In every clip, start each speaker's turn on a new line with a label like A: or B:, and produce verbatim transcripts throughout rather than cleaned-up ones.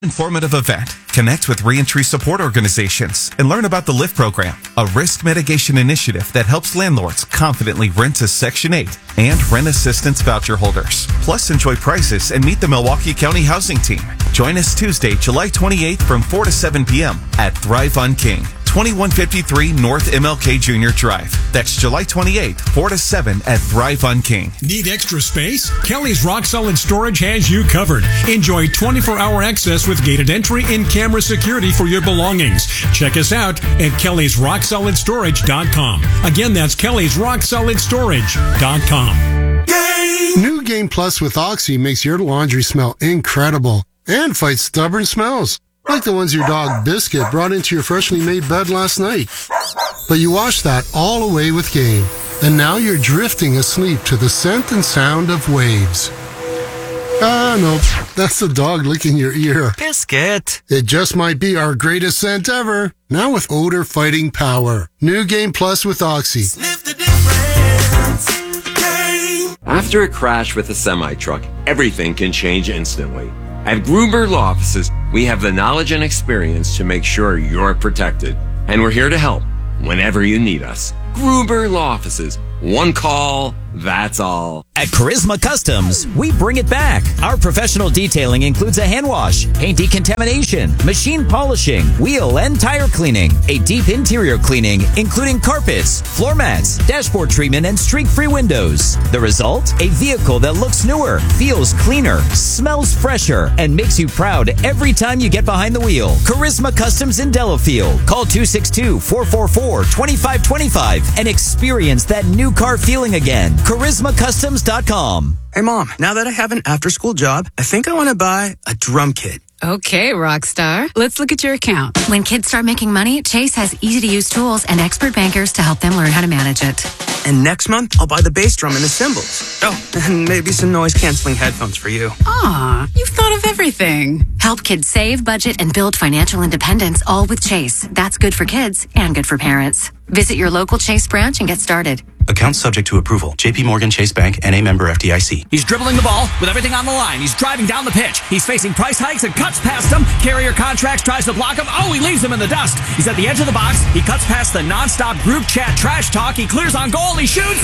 A: Informative event. Connect with reentry support organizations and learn about the LIFT program, a risk mitigation initiative that helps landlords confidently rent to Section eight and rent assistance voucher holders. Plus, enjoy prizes and meet the Milwaukee County Housing Team. Join us Tuesday, July twenty-eighth from four to seven p.m. at Thrive on King, twenty-one fifty-three North M L K Junior Drive. That's July twenty-eighth, four to seven at Thrive on King.
B: Need extra space? Kelly's Rock Solid Storage has you covered. Enjoy twenty-four hour access with gated entry and camera security for your belongings. Check us out at kellys rock solid storage dot com. Again, that's kellys rock solid storage dot com.
C: New Game Plus with Oxy makes your laundry smell incredible and fights stubborn smells, like the ones your dog Biscuit brought into your freshly made bed last night. But you washed that all away with Game, and now you're drifting asleep to the scent and sound of waves. Ah, no, that's the dog licking your ear.
D: Biscuit.
C: It just might be our greatest scent ever, now with odor-fighting power. New Game Plus with Oxy.
E: Sniff the difference. Game.
F: After a crash with a semi-truck, everything can change instantly. At Gruber Law Offices, we have the knowledge and experience to make sure you're protected. And we're here to help whenever you need us. Gruber Law Offices. One call, that's all.
D: At Charisma Customs, we bring it back. Our professional detailing includes a hand wash, paint decontamination, machine polishing, wheel and tire cleaning, a deep interior cleaning, including carpets, floor mats, dashboard treatment, and streak-free windows. The result? A vehicle that looks newer, feels cleaner, smells fresher, and makes you proud every time you get behind the wheel. Charisma Customs in Delafield. Call two six two, four four four, two five two five and experience that new car feeling again. charisma customs dot com.
G: Hey, Mom, now that I have an after-school job, I think I want to buy a drum kit.
H: Okay, Rockstar. Let's look at your account.
I: When kids start making money, Chase has easy-to-use tools and expert bankers to help them learn how to manage it.
G: And next month, I'll buy the bass drum and the cymbals. Oh, and maybe some noise-canceling headphones for you.
H: Aw, you've thought of everything.
I: Help kids save, budget, and build financial independence, all with Chase. That's good for kids and good for parents. Visit your local Chase branch and get started.
J: Account subject to approval. J P Morgan Chase Bank, N A member F D I C.
K: He's dribbling the ball with everything on the line. He's driving down the pitch. He's facing price hikes and cuts past them. Carrier Contracts tries to block him. Oh, he leaves him in the dust. He's at the edge of the box. He cuts past the nonstop group chat trash talk. He clears on goal. He shoots.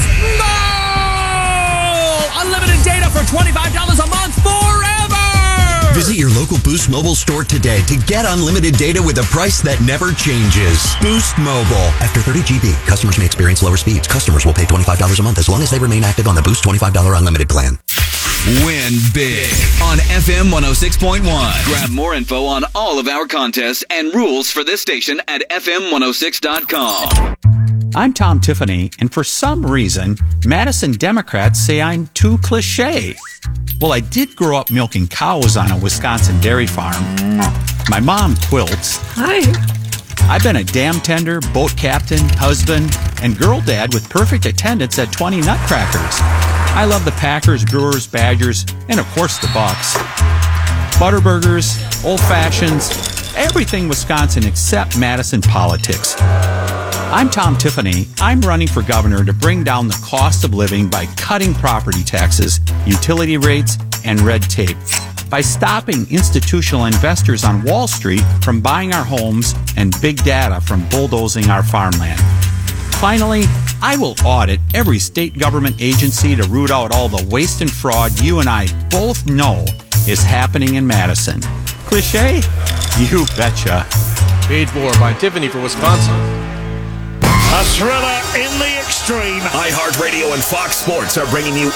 K: Goal! Unlimited data for twenty-five dollars a month forever!
L: Visit your local Boost Mobile store today to get unlimited data with a price that never changes. Boost Mobile. After thirty gigabytes, customers may experience lower speeds. Customers will pay twenty-five dollars a month as long as they remain active on the Boost twenty-five dollars unlimited plan.
M: Win big on F M one oh six point one. Grab more info on all of our contests and rules for this station at F M one oh six dot com.
N: I'm Tom Tiffany, and for some reason, Madison Democrats say I'm too cliche. Well, I did grow up milking cows on a Wisconsin dairy farm. My mom quilts.
H: Hi.
N: I've been a dam tender, boat captain, husband, and girl dad with perfect attendance at twenty Nutcrackers. I love the Packers, Brewers, Badgers, and of course the Bucks. Butterburgers, old fashions, everything Wisconsin except Madison politics. I'm Tom Tiffany. I'm running for governor to bring down the cost of living by cutting property taxes, utility rates, and red tape. By stopping institutional investors on Wall Street from buying our homes and big data from bulldozing our farmland. Finally, I will audit every state government agency to root out all the waste and fraud you and I both know is happening in Madison. Cliché? You betcha.
O: Paid for by Tiffany for Wisconsin.
P: A thriller in the extreme.
Q: iHeartRadio and Fox Sports are bringing you